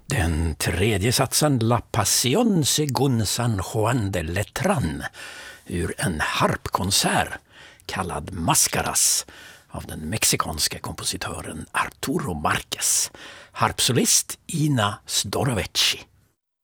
Den tredje satsen La Pasión según San Juan de Letrán ur en harpkonsert kallad Mascaras av den mexikanska kompositören Arturo Márquez. Harpsolist Ina Zdorovechi.